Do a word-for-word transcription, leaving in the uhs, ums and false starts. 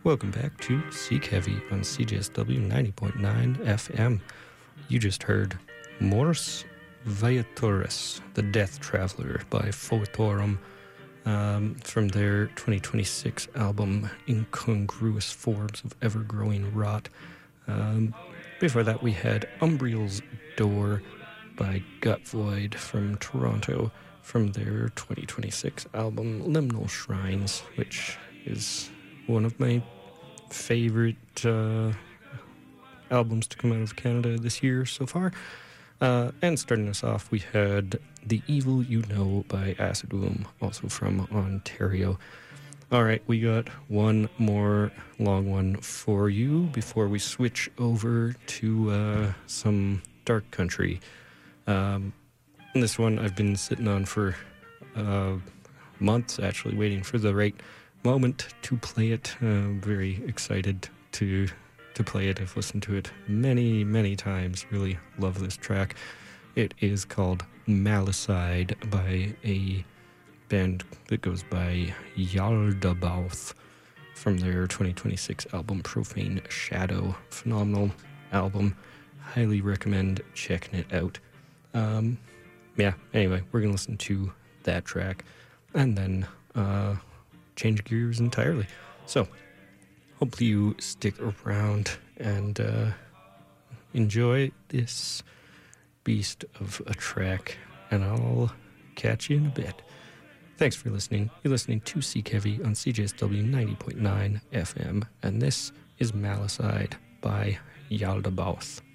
Welcome back to Seek Heavy on C J S W ninety point nine F M. You just heard Mors Viatoris, The Death Traveler by Photorum, um, from their twenty twenty-six album Incongruous Forms of Ever-Growing Rot. Um, before that we had Umbriel's Door by Gut Void from Toronto from their twenty twenty-six album Liminal Shrines, which is one of my favorite uh, albums to come out of Canada this year so far. Uh, and starting us off, we had The Evil You Know by Acid Womb, also from Ontario. All right, we got one more long one for you before we switch over to uh, some dark country. Um, this one I've been sitting on for uh, months, actually, waiting for the right moment to play it. Uh, very excited to to play it. I've listened to it many, many times. Really love this track. It is called Malicide by a band that goes by Yaldabouth from their twenty twenty-six album Profane Shadow. Phenomenal album. Highly recommend checking it out. Um, yeah, anyway, we're going to listen to that track and then uh, change gears entirely. So, hopefully you stick around and uh, enjoy this beast of a track, and I'll catch you in a bit. Thanks for listening. You're listening to Seek Heavy on C J S W ninety point nine F M, and this is Malicide by Yaldabouth.